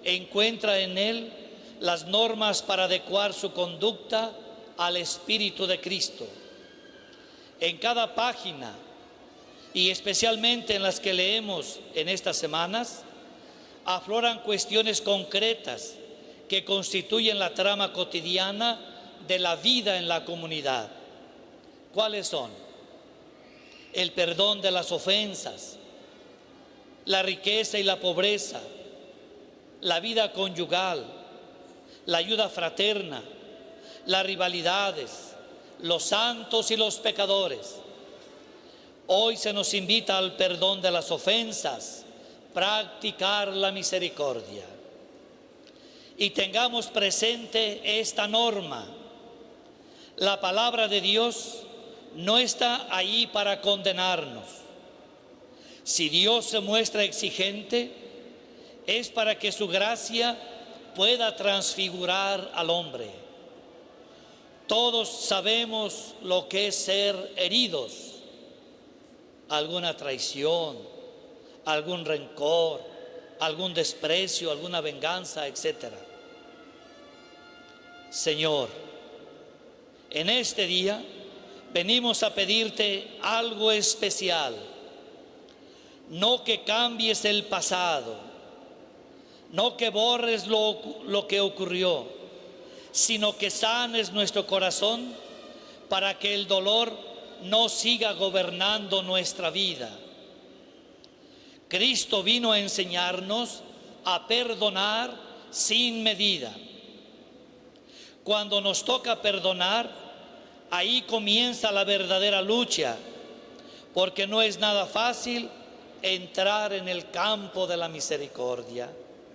encuentra en él las normas para adecuar su conducta al Espíritu de Cristo. En cada página, y especialmente en las que leemos en estas semanas, afloran cuestiones concretas que constituyen la trama cotidiana de la vida en la comunidad. ¿Cuáles son? El perdón de las ofensas, la riqueza y la pobreza, la vida conyugal, la ayuda fraterna, las rivalidades, los santos y los pecadores. Hoy se nos invita al perdón de las ofensas, practicar la misericordia. Y tengamos presente esta norma. La palabra de Dios no está ahí para condenarnos. Si Dios se muestra exigente, es para que su gracia pueda transfigurar al hombre. Todos sabemos lo que es ser heridos, alguna traición, algún rencor, algún desprecio, alguna venganza, etc. Señor, en este día venimos a pedirte algo especial. No que cambies el pasado, no que borres lo que ocurrió, sino que sanes nuestro corazón para que el dolor no siga gobernando nuestra vida. Cristo vino a enseñarnos a perdonar sin medida. Cuando nos toca perdonar, ahí comienza la verdadera lucha, porque no es nada fácil entrar en el campo de la misericordia.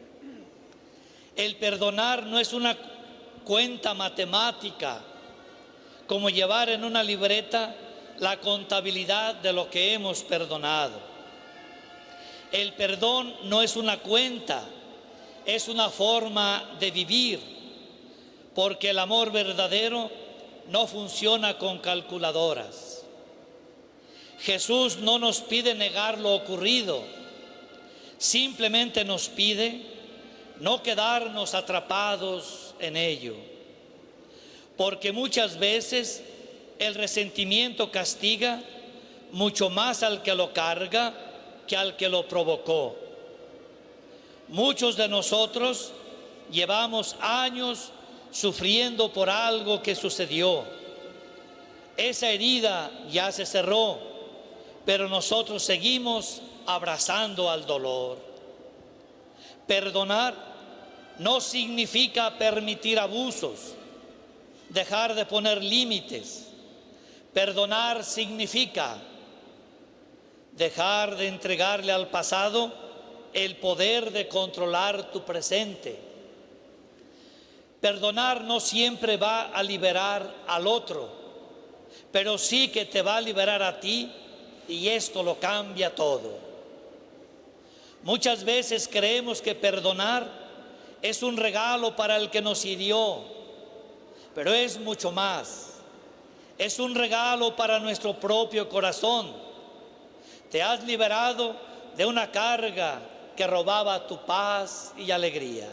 El perdonar no es una cuenta matemática, como llevar en una libreta la contabilidad de lo que hemos perdonado. El perdón no es una cuenta, es una forma de vivir, porque el amor verdadero no funciona con calculadoras. Jesús no nos pide negar lo ocurrido, simplemente nos pide no quedarnos atrapados en ello, porque muchas veces el resentimiento castiga mucho más al que lo carga que al que lo provocó. Muchos de nosotros llevamos años sufriendo por algo que sucedió. Esa herida ya se cerró, pero nosotros seguimos abrazando al dolor. Perdonar no significa permitir abusos, dejar de poner límites. Perdonar significa dejar de entregarle al pasado el poder de controlar tu presente. Perdonar no siempre va a liberar al otro, pero sí que te va a liberar a ti, y esto lo cambia todo. Muchas veces creemos que perdonar es un regalo para el que nos hirió, pero es mucho más. Es un regalo para nuestro propio corazón. Te has liberado de una carga que robaba tu paz y alegría.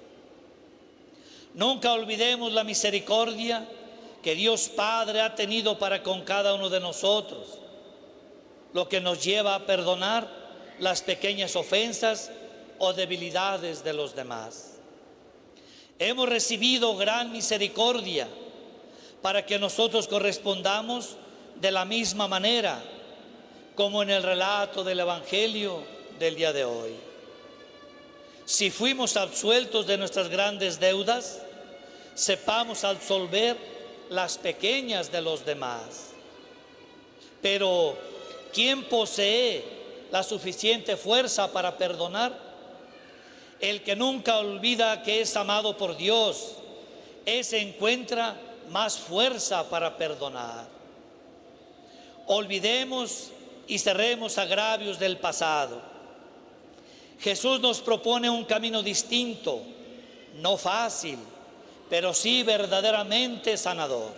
Nunca olvidemos la misericordia que Dios Padre ha tenido para con cada uno de nosotros, lo que nos lleva a perdonar las pequeñas ofensas o debilidades de los demás. Hemos recibido gran misericordia para que nosotros correspondamos de la misma manera, como en el relato del Evangelio del día de hoy. Si fuimos absueltos de nuestras grandes deudas, sepamos absolver las pequeñas de los demás. Pero, ¿quién posee la suficiente fuerza para perdonar? El que nunca olvida que es amado por Dios, ese encuentra más fuerza para perdonar. Olvidemos y cerremos agravios del pasado. Jesús nos propone un camino distinto, no fácil, pero sí verdaderamente sanador.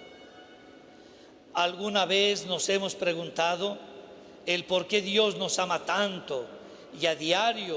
¿Alguna vez nos hemos preguntado el por qué Dios nos ama tanto y a diario